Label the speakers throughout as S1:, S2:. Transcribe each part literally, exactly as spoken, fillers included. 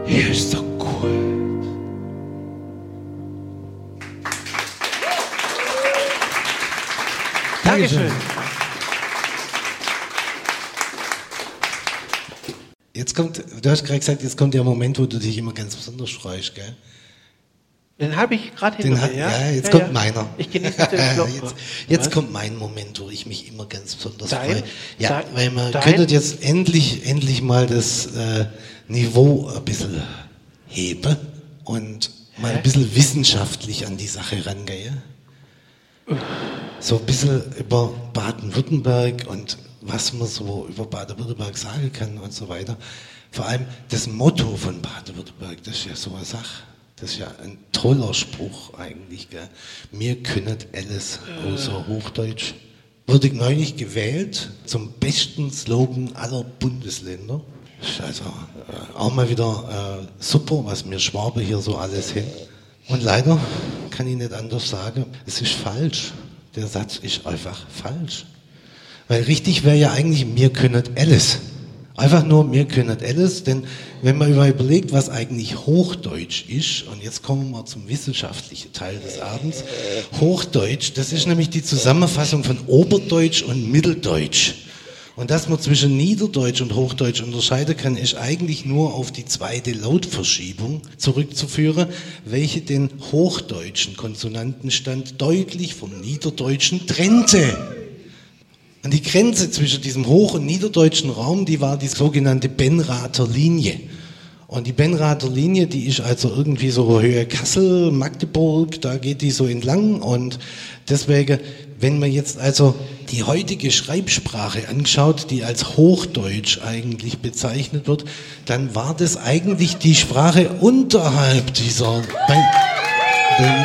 S1: Hier ist der Kult.
S2: Dankeschön.
S1: Jetzt kommt, du hast gerade gesagt, jetzt kommt der Moment, wo du dich immer ganz besonders freust, gell?
S2: Den habe ich gerade hinter mir, ja?
S1: Ja, jetzt
S2: ja,
S1: kommt
S2: ja.
S1: meiner.
S2: Ich genieße den Flop.
S1: Jetzt, jetzt kommt mein Moment, wo ich mich immer ganz besonders
S2: Dein?
S1: freue. Ja,
S2: Dein?
S1: weil wir
S2: Dein?
S1: könnten jetzt endlich, endlich mal das äh, Niveau ein bisschen heben und mal
S2: Hä?
S1: ein bisschen wissenschaftlich an die Sache rangehen. So ein bisschen über Baden-Württemberg und was man so über Baden-Württemberg sagen kann und so weiter. Vor allem das Motto von Baden-Württemberg, das ist ja so eine Sache. Das ist ja ein toller Spruch eigentlich, gell? Wir können alles außer Hochdeutsch. Wurde neulich gewählt zum besten Slogan aller Bundesländer. Ist also äh, auch mal wieder äh, super, was wir Schwabe hier so alles hin. Und leider kann ich nicht anders sagen, es ist falsch. Der Satz ist einfach falsch. Weil richtig wäre ja eigentlich, wir können alles. Einfach nur, wir können alles, denn wenn man überlegt, was eigentlich Hochdeutsch ist, und jetzt kommen wir zum wissenschaftlichen Teil des Abends, Hochdeutsch, das ist nämlich die Zusammenfassung von Oberdeutsch und Mitteldeutsch. Und dass man zwischen Niederdeutsch und Hochdeutsch unterscheiden kann, ist eigentlich nur auf die zweite Lautverschiebung zurückzuführen, welche den hochdeutschen Konsonantenstand deutlich vom Niederdeutschen trennte. Und die Grenze zwischen diesem hoch- und niederdeutschen Raum, die war die sogenannte Benrather Linie. Und die Benrather Linie, die ist also irgendwie so Höhe Kassel, Magdeburg, da geht die so entlang. Und deswegen, wenn man jetzt also die heutige Schreibsprache anschaut, die als Hochdeutsch eigentlich bezeichnet wird, dann war das eigentlich die Sprache unterhalb dieser... Ben, ben,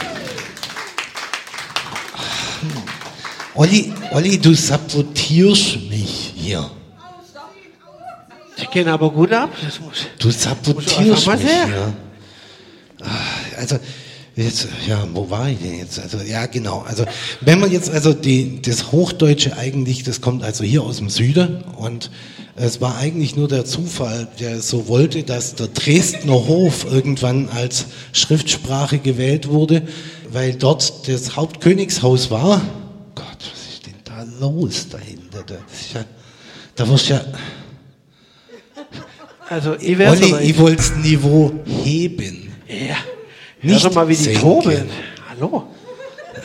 S1: Olli, Olli, du sabotierst mich hier.
S2: Die gehen aber gut ab. Das muss,
S1: Du sabotierst
S2: mal
S1: mich
S2: her.
S1: hier. Also, jetzt, ja, wo war ich denn jetzt? Also, ja, genau. Also, wenn man jetzt, also, die, das Hochdeutsche eigentlich, das kommt also hier aus dem Süden und es war eigentlich nur der Zufall, der so wollte, dass der Dresdner Hof irgendwann als Schriftsprache gewählt wurde, weil dort das Hauptkönigshaus war. Gott, was ist denn da los dahinter? Das ist ja, da wirst ja...
S2: Also, ich wär's
S1: Olli,
S2: aber
S1: ich wollte das Niveau heben.
S2: Ja.
S1: Nicht
S2: Hör doch mal, wie die
S1: senken.
S2: toben. Hallo.